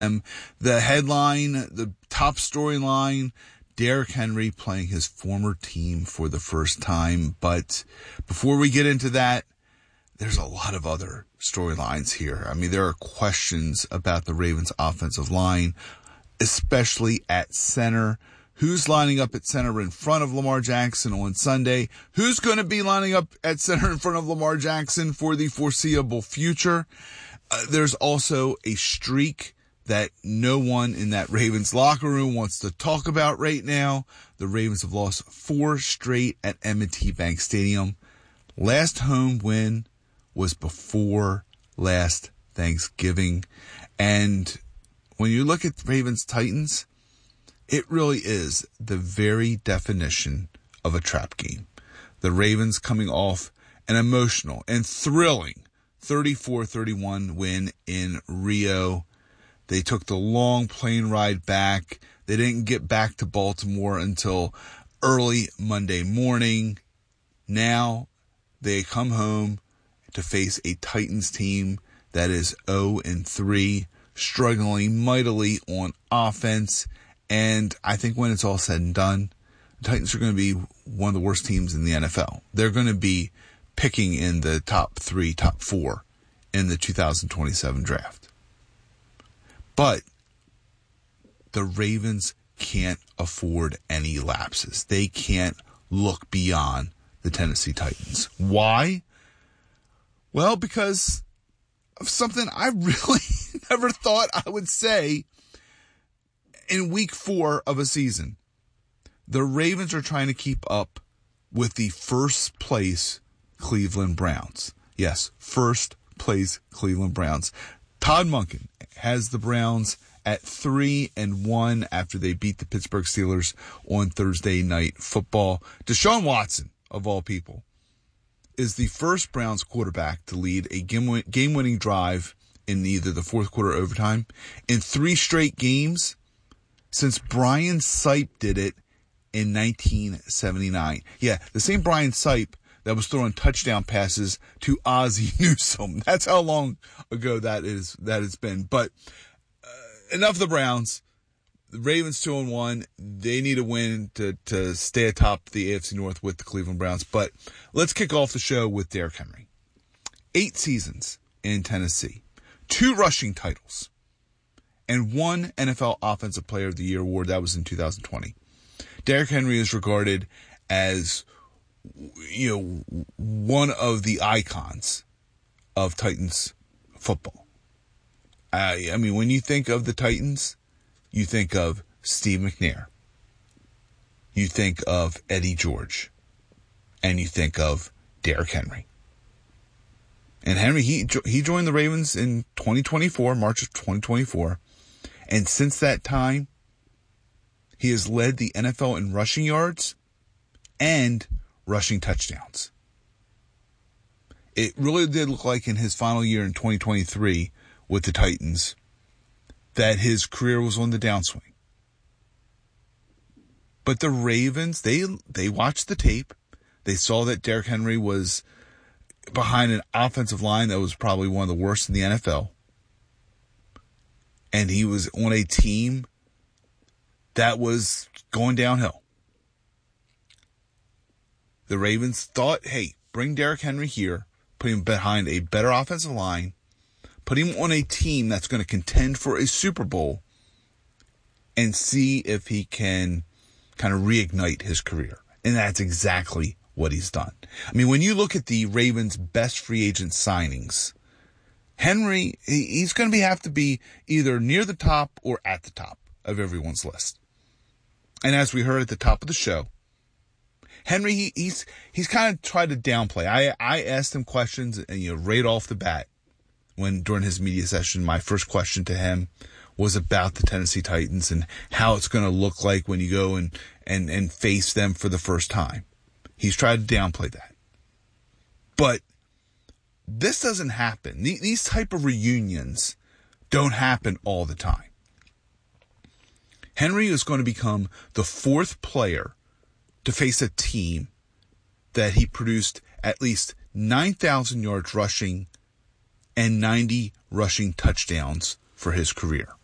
The headline, the top storyline, Derrick Henry playing his former team for the first time. But before we get into that, there's a lot of other storylines here. I mean, there are questions about the Ravens offensive line, especially at center. Who's lining up at center in front of Lamar Jackson on Sunday? Who's going to be lining up at center in front of Lamar Jackson for the foreseeable future? There's also a streak that no one in that Ravens locker room wants to talk about right now. The Ravens have lost 4 straight at M&T Bank Stadium. Last home win was before last Thanksgiving. And when you look at Ravens Titans, it really is the very definition of a trap game. The Ravens coming off an emotional and thrilling 34-31 win in Rio. They took the long plane ride back. They didn't get back to Baltimore until early Monday morning. Now they come home to face a Titans team that is 0-3, struggling mightily on offense. And I think when it's all said and done, the Titans are going to be one of the worst teams in the NFL. They're going to be picking in the top 3, top 4 in the 2027 draft. But the Ravens can't afford any lapses. They can't look beyond the Tennessee Titans. Why? Well, because of something I really never thought I would say in week 4 of a season. The Ravens are trying to keep up with the first place Cleveland Browns. Yes, first place Cleveland Browns. Todd Monken has the Browns at 3-1 after they beat the Pittsburgh Steelers on Thursday Night Football. Deshaun Watson, of all people, is the first Browns quarterback to lead a game-winning drive in either the fourth quarter or overtime in 3 straight games since Brian Sipe did it in 1979. Yeah, the same Brian Sipe that was throwing touchdown passes to Ozzie Newsome. That's how long ago that has been. But enough of the Browns. The Ravens 2-1. They need a win to stay atop the AFC North with the Cleveland Browns. But let's kick off the show with Derrick Henry. 8 seasons in Tennessee, 2 rushing titles, and 1 NFL Offensive Player of the Year award. That was in 2020. Derrick Henry is regarded as, one of the icons of Titans football. I mean, when you think of the Titans, you think of Steve McNair, you think of Eddie George, and you think of Derrick Henry. And Henry, he joined the Ravens in 2024, March of 2024, and since that time, he has led the NFL in rushing yards and rushing touchdowns. It really did look like in his final year in 2023 with the Titans that his career was on the downswing. But the Ravens, they watched the tape. They saw that Derrick Henry was behind an offensive line that was probably one of the worst in the NFL. And he was on a team that was going downhill. The Ravens thought, hey, bring Derrick Henry here, put him behind a better offensive line, put him on a team that's going to contend for a Super Bowl, and see if he can kind of reignite his career. And that's exactly what he's done. I mean, when you look at the Ravens' best free agent signings, Henry, he's going to have to be either near the top or at the top of everyone's list. And as we heard at the top of the show, Henry, he's kind of tried to downplay. I asked him questions, and right off the bat, during his media session, my first question to him was about the Tennessee Titans and how it's going to look like when you go and face them for the first time. He's tried to downplay that. But this doesn't happen. These type of reunions don't happen all the time. Henry is going to become the 4th player to face a team that he produced at least 9,000 yards rushing and 90 rushing touchdowns for his career.